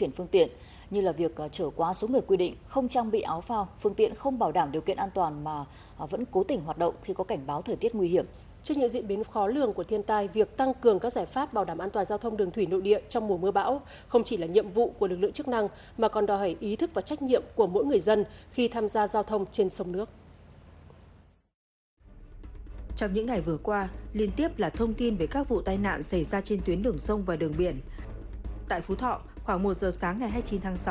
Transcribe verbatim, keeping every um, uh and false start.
khiển phương tiện, như là việc chở quá số người quy định, không trang bị áo phao, phương tiện không bảo đảm điều kiện an toàn mà vẫn cố tình hoạt động khi có cảnh báo thời tiết nguy hiểm. Trước những diễn biến khó lường của thiên tai, việc tăng cường các giải pháp bảo đảm an toàn giao thông đường thủy nội địa trong mùa mưa bão không chỉ là nhiệm vụ của lực lượng chức năng mà còn đòi hỏi ý thức và trách nhiệm của mỗi người dân khi tham gia giao thông trên sông nước. Trong những ngày vừa qua, liên tiếp là thông tin về các vụ tai nạn xảy ra trên tuyến đường sông và đường biển. Tại Phú Thọ, khoảng một giờ sáng ngày hai mươi chín tháng sáu,